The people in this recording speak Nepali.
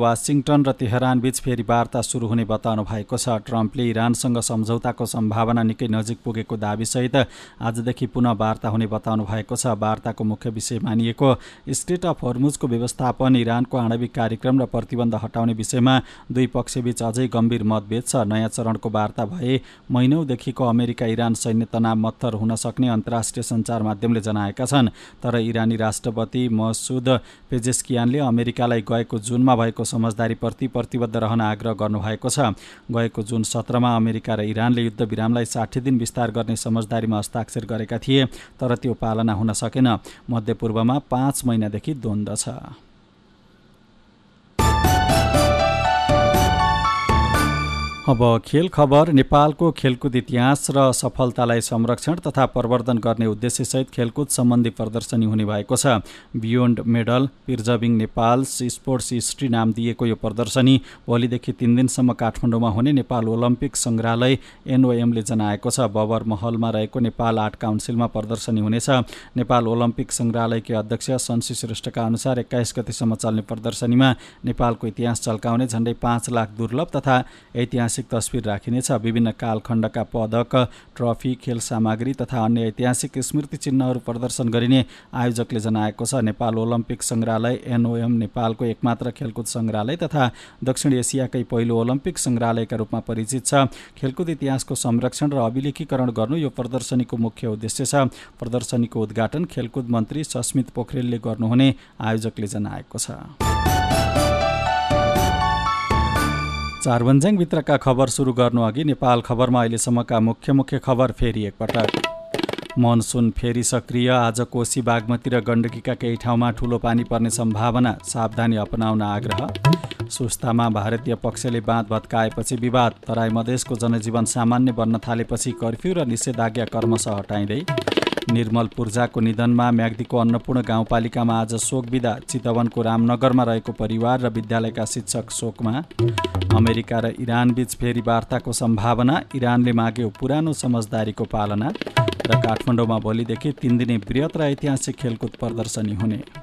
वाशिङटन र तेहरान बीच फेरि वार्ता सुरु हुने बताउनु भएको छ। ट्रम्पले इरानसँग सम्झौताको सम्भावना निकै नजिक पुगेको दाबीसहित आजदेखि पुनः वार्ता हुने बताउनु भएको छ। वार्ताको मुख्य विषय मानिएको स्ट्रेट अफ हर्मुजको व्यवस्थापन, इरानको आणविक कार्यक्रम र प्रतिबन्ध हटाउने विषयमा दुई पक्षबीच अझै गम्भीर मतभेद छ। नयाँ चरणको वार्ता भए महिनौदेखिको अमेरिका इरान सैन्य तनाव मत्थर हुन सक्ने अन्तर्राष्ट्रिय सञ्चार माध्यमले जनाएका छन्। तर इरानी राष्ट्रपति मसुद पेजेस्कियानले अमेरिकालाई गएको जुनमा भएको समझदारीप्रति प्रतिबद्ध रहन आग्रह गर्नुभएको छ। गएको जुन 17मा अमेरिका र इरानले युद्धविरामलाई 60 दिन विस्तार गर्ने समझदारीमा हस्ताक्षर गरेका थिए, तर त्यो पालना हुन सकेन। मध्यपूर्वमा 5 महिनादेखि द्वन्द्व छ। अब खेल खबर। नेपालको खेलकुद इतिहास र सफलतालाई संरक्षण तथा प्रवर्धन गर्ने उद्देश्यसहित खेलकुद सम्बन्धी प्रदर्शनी हुने भएको छ। Beyond medal preserving Nepal sports history नाम दिएको यो प्रदर्शनी भोलिदेखि 3 दिनसम्म काठमाडौँमा हुने नेपाल ओलम्पिक सङ्ग्रहालय NOM ले जनाएको छ। बबर महलमा रहेको नेपाल आर्ट काउन्सिलमा प्रदर्शनी हुनेछ। नेपाल ओलम्पिक सङ्ग्रहालयकी अध्यक्ष शंसी श्रेष्ठका अनुसार 21 गतेसम्म चल्ने प्रदर्शनीमा नेपालको इतिहास झल्काउने झण्डै 5 लाख दुर्लभ तथा ऐतिहासिक तस्बिर राखिनेछ। विभिन्न कालखण्डका पदक, ट्रफी, खेल सामग्री तथा अन्य ऐतिहासिक स्मृति चिन्हहरू प्रदर्शन गरिने आयोजकले जनाएको छ। नेपाल ओलम्पिक सङ्ग्रहालय NOM नेपालको एकमात्र खेलकुद सङ्ग्रहालय तथा दक्षिण एसियाकै पहिलो ओलम्पिक सङ्ग्रहालयका रूपमा परिचित छ। खेलकुद इतिहासको संरक्षण र अभिलेखीकरण गर्नु यो प्रदर्शनीको मुख्य उद्देश्य छ। प्रदर्शनीको उद्घाटन खेलकुद मन्त्री सस्मित पोखरेलले गर्नुहुने आयोजकले जनाएको छ। चारबन्ज्याङ भित्रका खबर सुरु गर्नु अघि नेपाल खबरमा अहिलेसम्मका मुख्य खबर फेरि एकपटक। मनसुन फेरि सक्रिय। आज कोशी, बागमती र गण्डकीका केही ठाउँमा ठूलो पानी पर्ने सम्भावना, सावधानी अपनाउन आग्रह। सुस्तामा भारतीय पक्षले बाँध भत्काएपछि विवाद। तराई मधेसको जनजीवन सामान्य बन्न थालेपछि कर्फ्यू र निषेधाज्ञा क्रमशः हटाइँदै। निर्मल पूर्जाको निधनमा म्याग्दीको अन्नपूर्ण गाउँपालिकामा आज शोक बिदा। चितवनको रामनगरमा रहेको परिवार र विद्यालयका शिक्षक शोकमा। अमेरिका र इरान बीच फेरि वार्ताको सम्भावना, इरानले माग्यो पुरानो समझदारीको पालना। र काठमाडौँमा भोलिदेखि 3 दिने बृहत र ऐतिहासिक खेलकुद प्रदर्शनी हुने।